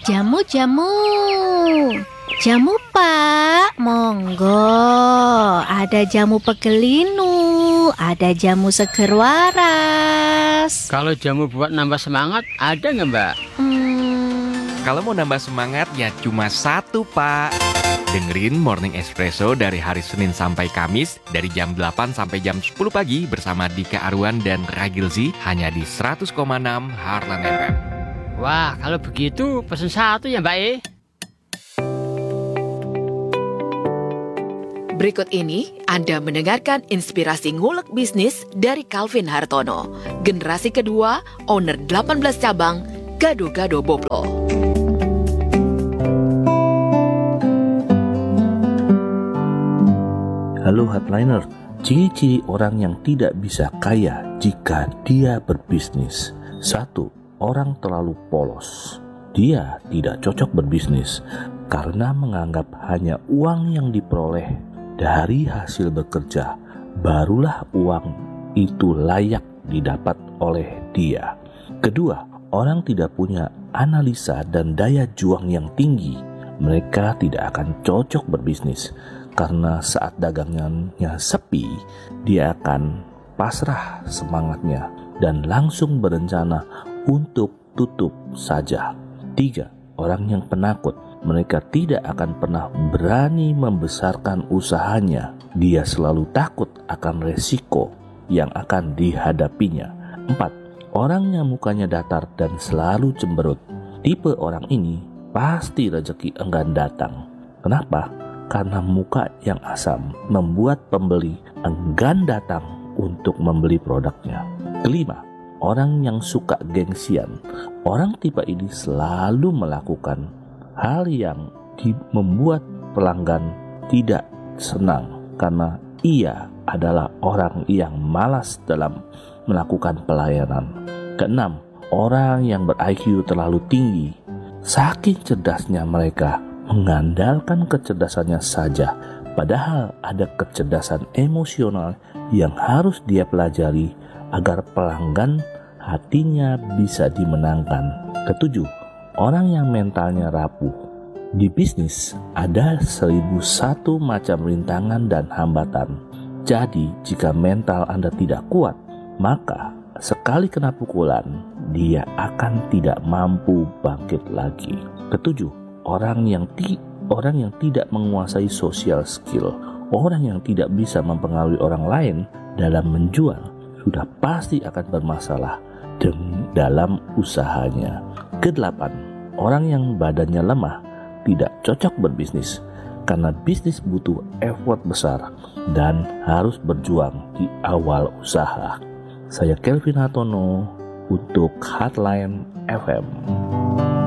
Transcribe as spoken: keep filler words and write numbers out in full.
Jamu-jamu. Jamu, Pak. Monggo. Ada jamu pegelinu, ada jamu seger waras. Kalau jamu buat nambah semangat, ada nggak, Mbak? Hmm. Kalau mau nambah semangat ya cuma satu, Pak. Dengerin Morning Espresso dari hari Senin sampai Kamis dari jam delapan sampai jam sepuluh pagi bersama Dika Arwan dan Ragilzi hanya di seratus koma enam Heartland F M. Wah, kalau begitu pesen satu ya, Mbak E. Berikut ini Anda mendengarkan inspirasi ngulek bisnis dari Calvin Hartono, generasi kedua, owner delapan belas cabang, Gado-Gado Boplo. Halo Headliner, ciri-ciri orang yang tidak bisa kaya jika dia berbisnis. Satu, orang terlalu polos. Dia tidak cocok berbisnis karena menganggap hanya uang yang diperoleh dari hasil bekerja, barulah uang itu layak didapat oleh dia. Kedua, orang tidak punya analisa dan daya juang yang tinggi. Mereka tidak akan cocok berbisnis karena saat dagangannya sepi, dia akan pasrah semangatnya dan langsung berencana untuk tutup saja. Tiga, orang yang penakut. Mereka tidak akan pernah berani membesarkan usahanya. Dia selalu takut akan resiko yang akan dihadapinya. Empat, orang yang mukanya datar dan selalu cemberut. Tipe orang ini pasti rezeki enggan datang. Kenapa? Karena muka yang asam membuat pembeli enggan datang untuk membeli produknya. Kelima, orang yang suka gengsian. Orang tipe ini selalu melakukan hal yang di- membuat pelanggan tidak senang karena ia adalah orang yang malas dalam melakukan pelayanan. Keenam, orang yang ber-I Q terlalu tinggi. Saking cerdasnya mereka mengandalkan kecerdasannya saja, padahal ada kecerdasan emosional yang harus dia pelajari agar pelanggan hatinya bisa dimenangkan. Ketujuh, orang yang mentalnya rapuh. Di bisnis ada seribu satu macam rintangan dan hambatan. Jadi jika mental Anda tidak kuat, maka sekali kena pukulan, dia akan tidak mampu bangkit lagi. Ketujuh, orang yang ti orang yang tidak menguasai social skill, orang yang tidak bisa mempengaruhi orang lain dalam menjual, sudah pasti akan bermasalah dalam usahanya. Kedelapan, orang yang badannya lemah tidak cocok berbisnis karena bisnis butuh effort besar dan harus berjuang di awal usaha. Saya Kelvin Hartono untuk Heartland F M.